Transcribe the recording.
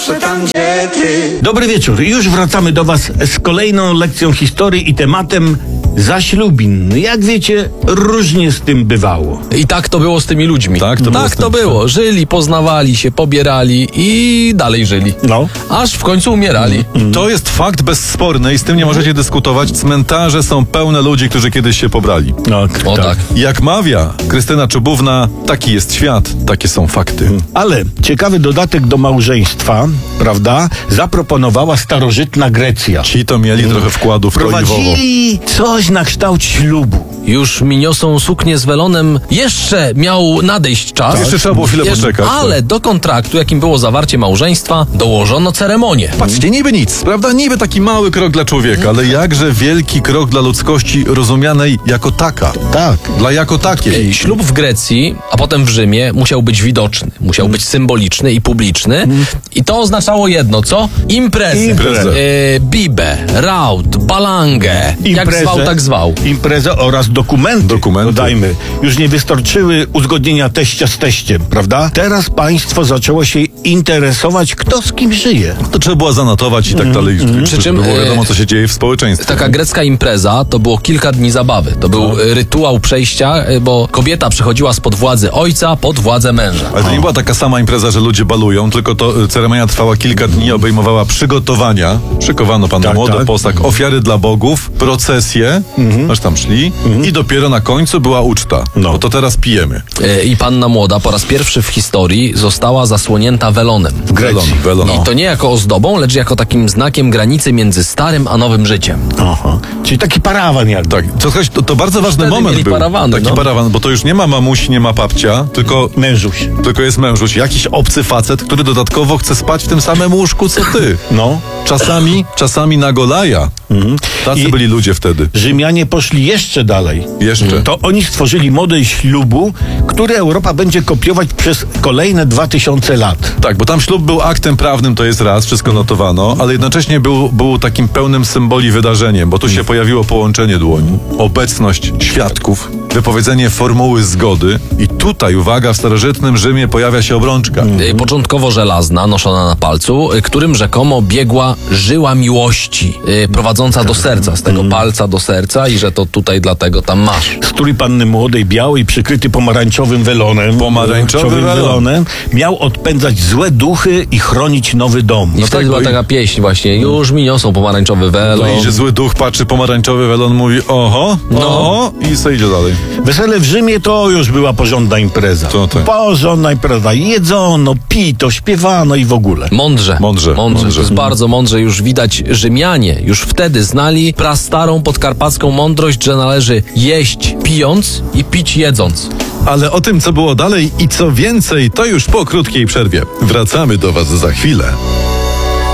Dobry wieczór. Już wracamy do Was z kolejną lekcją historii i tematem zaślubin. Jak wiecie, różnie z tym bywało. I tak to było z tymi ludźmi. Tak to było. Żyli, poznawali się, pobierali i dalej żyli. No. Aż w końcu umierali. To jest fakt bezsporny i z tym nie możecie dyskutować. Cmentarze są pełne ludzi, którzy kiedyś się pobrali. O tak. Jak mawia Krystyna Czubówna, taki jest świat, takie są fakty. Ale ciekawy dodatek do małżeństwa, prawda, zaproponowała starożytna Grecja. Ci to mieli trochę wkładu w to i w owo. Prowadzili coś na kształt ślubu. Już mi niosą suknię z welonem. Jeszcze miał nadejść czas. Jeszcze trzeba było chwilę poczekać. Ale do kontraktu, jakim było zawarcie małżeństwa, dołożono ceremonię. Patrzcie, niby nic, prawda? Niby taki mały krok dla człowieka, ale jakże wielki krok dla ludzkości rozumianej jako taka. Tak. Dla jako takiej. Ślub w Grecji, a potem w Rzymie musiał być widoczny, musiał być symboliczny i publiczny. I to oznaczało jedno, co? Imprezę. Bibę, raut, balangę. Jak zwał, tak zwał. Imprezę oraz dokumenty. Dodajmy. Już nie wystarczyły uzgodnienia teścia z teściem, prawda? Teraz państwo zaczęło się interesować, kto z kim żyje. To trzeba było zanotować i tak dalej. Przy czym było wiadomo, co się dzieje w społeczeństwie. Taka grecka impreza to było kilka dni zabawy. To był rytuał przejścia, bo kobieta przechodziła spod władzy ojca pod władzę męża. Ale to nie była taka sama impreza, że ludzie balują, tylko to ceremonia trwała kilka dni, obejmowała przygotowania. Szykowano pana młodo, posag, ofiary dla bogów, procesje, aż tam szli i dopiero na końcu była uczta. No to teraz pijemy. I panna młoda po raz pierwszy w historii została zasłonięta welonem. W Grecji. Welon. I to nie jako ozdobą, lecz jako takim znakiem granicy między starym a nowym życiem. Aha. Czyli taki parawan jakby. Tak, to bardzo ważny moment mieli był. parawany, Taki parawan, bo to już nie ma mamusi, nie ma babcia, tylko Mężuś. Tylko jest mężuś, jakiś obcy facet, który dodatkowo chce spać w tym samym łóżku co ty. No. Czasami na Golaja. Tacy byli ludzie wtedy. Rzymianie poszli jeszcze dalej. Jeszcze. To oni stworzyli model ślubu, który Europa będzie kopiować przez kolejne 2000 lat. Tak, bo tam ślub był aktem prawnym, to jest raz, wszystko notowano, ale jednocześnie był takim pełnym symboli wydarzeniem, bo tu się pojawiło połączenie dłoni, obecność świadków, wypowiedzenie formuły zgody i tutaj, uwaga, w starożytnym Rzymie pojawia się obrączka. Początkowo żelazna, noszona na palcu, którym rzekomo biegła żyła miłości, prowadząca do serca, z tego palca do serca i że to tutaj dlatego tam masz. Strój panny młodej, białej, przykryty pomarańczowym welonem. Pomarańczowy welon. Miał odpędzać złe duchy i chronić nowy dom. I wtedy była taka pieśń właśnie, już mi niosą pomarańczowy welon. No idzie zły duch, patrzy pomarańczowy welon, mówi oho i se idzie dalej. Wesele w Rzymie to już była porządna impreza. To tak. Porządna impreza. Jedzono, pito, śpiewano i w ogóle. Mądrze. To jest bardzo mądrze. Już widać, Rzymianie już wtedy znali prastarą podkarpacką mądrość, że należy jeść pijąc i pić jedząc. Ale o tym, co było dalej i co więcej, to już po krótkiej przerwie. Wracamy do Was za chwilę.